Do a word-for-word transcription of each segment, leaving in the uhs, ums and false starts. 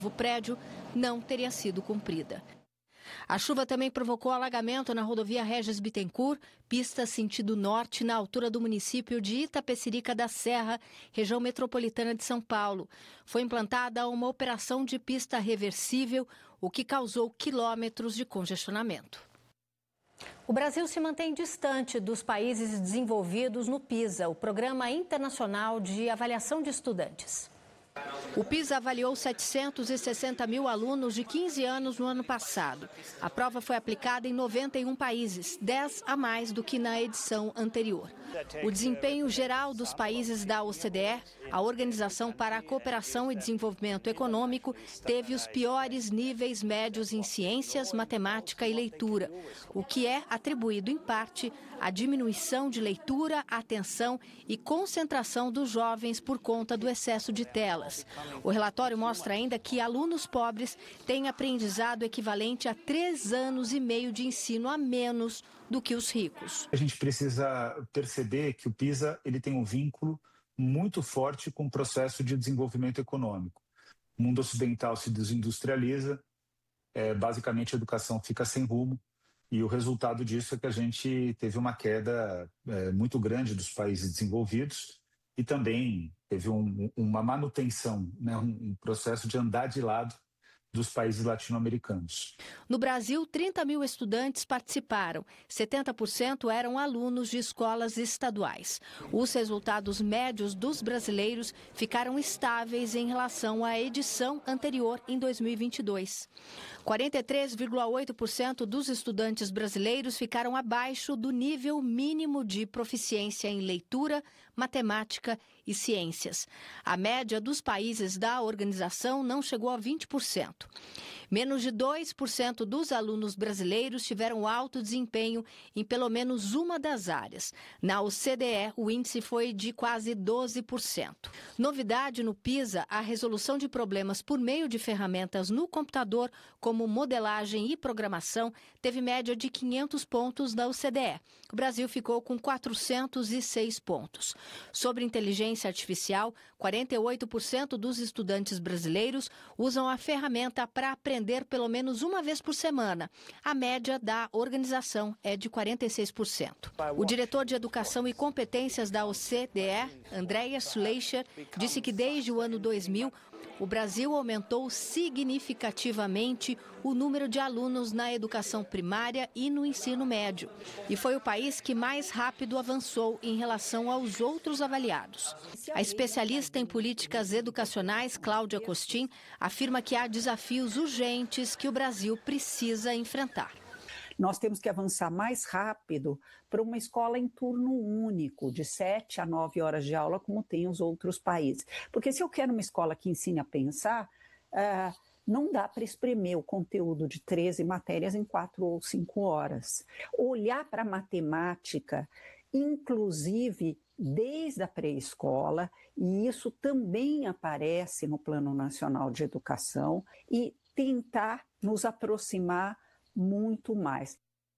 O prédio não teria sido cumprida. A chuva também provocou alagamento na rodovia Regis Bittencourt, pista sentido norte, na altura do município de Itapecerica da Serra, região metropolitana de São Paulo. Foi implantada uma operação de pista reversível, o que causou quilômetros de congestionamento. O Brasil se mantém distante dos países desenvolvidos no PISA, o Programa Internacional de Avaliação de Estudantes. O PISA avaliou setecentos e sessenta mil alunos de quinze anos no ano passado. A prova foi aplicada em noventa e um países, dez a mais do que na edição anterior. O desempenho geral dos países da O C D E, a Organização para a Cooperação e Desenvolvimento Econômico, teve os piores níveis médios em ciências, matemática e leitura, o que é atribuído, em parte, à diminuição de leitura, atenção e concentração dos jovens por conta do excesso de telas. O relatório mostra ainda que alunos pobres têm aprendizado equivalente a três anos e meio de ensino a menos do que os ricos. A gente precisa perceber que o PISA ele tem um vínculo muito forte com o processo de desenvolvimento econômico. O mundo ocidental se desindustrializa, é, basicamente a educação fica sem rumo, e o resultado disso é que a gente teve uma queda é, muito grande dos países desenvolvidos e também teve um, uma manutenção, né, um, um processo de andar de lado dos países latino-americanos. No Brasil, trinta mil estudantes participaram. setenta por cento eram alunos de escolas estaduais. Os resultados médios dos brasileiros ficaram estáveis em relação à edição anterior, em dois mil e vinte e dois. quarenta e três vírgula oito por cento dos estudantes brasileiros ficaram abaixo do nível mínimo de proficiência em leitura, matemática e ciências. A média dos países da organização não chegou a vinte por cento. Menos de dois por cento dos alunos brasileiros tiveram alto desempenho em pelo menos uma das áreas. Na O C D E, o índice foi de quase doze por cento. Novidade no PISA, a resolução de problemas por meio de ferramentas no computador, como modelagem e programação, teve média de quinhentos pontos da O C D E. O Brasil ficou com quatrocentos e seis pontos. Sobre inteligência artificial, quarenta e oito por cento dos estudantes brasileiros usam a ferramenta para aprender pelo menos uma vez por semana. A média da organização é de quarenta e seis por cento. O diretor de Educação e Competências da O C D E, Andreas Schleicher, disse que desde o ano dois mil, o Brasil aumentou significativamente o número de alunos na educação primária e no ensino médio. E foi o país que mais rápido avançou em relação aos outros avaliados. A especialista em políticas educacionais, Cláudia Costin, afirma que há desafios urgentes que o Brasil precisa enfrentar. Nós temos que avançar mais rápido para uma escola em turno único, de sete a nove horas de aula, como tem os outros países. Porque se eu quero uma escola que ensine a pensar, uh, não dá para espremer o conteúdo de treze matérias em quatro ou cinco horas. Olhar para a matemática, inclusive desde a pré-escola, e isso também aparece no Plano Nacional de Educação, e tentar nos aproximar muito mais.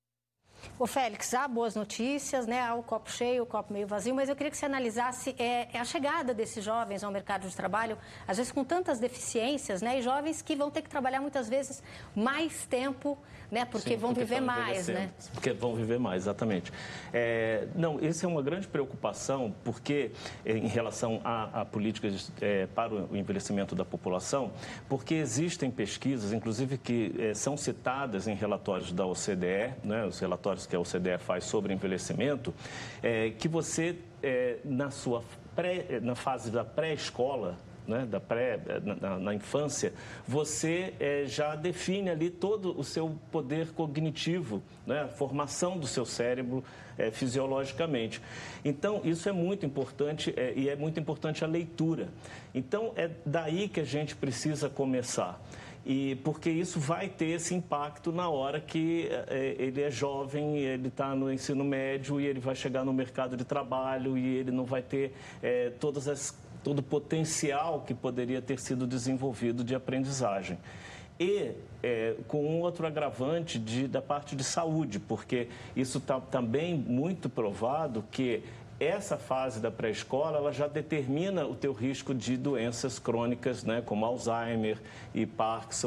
Ô Félix, há boas notícias, né? Há o copo cheio, o copo meio vazio, mas eu queria que você analisasse é, a chegada desses jovens ao mercado de trabalho, às vezes com tantas deficiências, né? E jovens que vão ter que trabalhar muitas vezes mais tempo, né? Porque Sim, vão porque viver mais, né? Porque vão viver mais, exatamente. É, não, essa é uma grande preocupação, porque em relação a, a políticas é, para o envelhecimento da população, porque existem pesquisas, inclusive que é, são citadas em relatórios da O C D E, né? Os relatórios que a O C D E faz sobre envelhecimento, é, que você, é, na sua pré, na fase da pré-escola, né, da pré, na, na infância, você é, já define ali todo o seu poder cognitivo, né, a formação do seu cérebro é, fisiologicamente. Então, isso é muito importante é, e é muito importante a leitura. Então, é daí que a gente precisa começar. E porque isso vai ter esse impacto na hora que é, ele é jovem, ele está no ensino médio e ele vai chegar no mercado de trabalho e ele não vai ter é, todas as, todo o potencial que poderia ter sido desenvolvido de aprendizagem. E é, com um outro agravante de, da parte de saúde, porque isso está também muito provado que essa fase da pré-escola, ela já determina o teu risco de doenças crônicas, né, como Alzheimer e Parkinson.